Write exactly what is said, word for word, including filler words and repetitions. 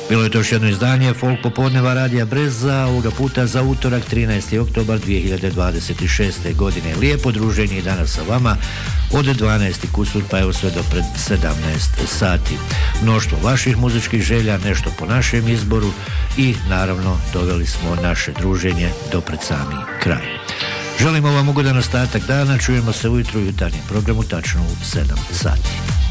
Bilo je to još jedno izdanje Folk popodneva Radija Breza, ovoga puta za utorak trinaesti oktobar dvije hiljade dvadeset šeste. godine. Lijepo druženje danas sa vama od dvanaest kusur pa evo sve do pred sedamnaest sati. Mnoštvo vaših muzičkih želja, nešto po našem izboru i naravno doveli smo naše druženje do pred sami kraj. Želimo vam ugodan ostatak dana, čujemo se ujutru u jutarnjem programu tačno u sedam sati.